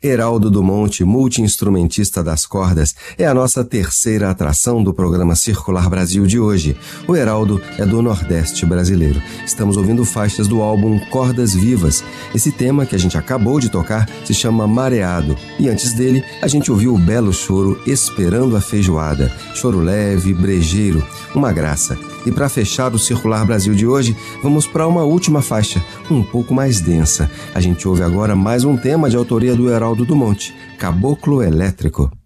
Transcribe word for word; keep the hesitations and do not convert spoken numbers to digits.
Heraldo do Monte, multi-instrumentista das cordas, é a nossa terceira atração do programa Circular Brasil de hoje. O Heraldo é do Nordeste brasileiro. Estamos ouvindo faixas do álbum Cordas Vivas. Esse tema que a gente acabou de tocar se chama Mareado. E antes dele, a gente ouviu o belo choro Esperando a Feijoada. Choro leve, brejeiro, uma graça. E para fechar o Circular Brasil de hoje, vamos para uma última faixa, um pouco mais densa. A gente ouve agora mais um tema de autoria do Heraldo do Monte, Caboclo Elétrico.